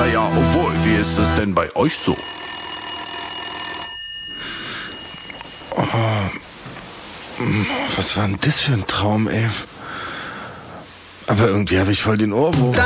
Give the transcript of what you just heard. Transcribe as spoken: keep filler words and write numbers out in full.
Naja, obwohl, wie ist es denn bei euch so? Oh, was war denn das für ein Traum, ey? Aber irgendwie habe ich voll den Ohrwurm.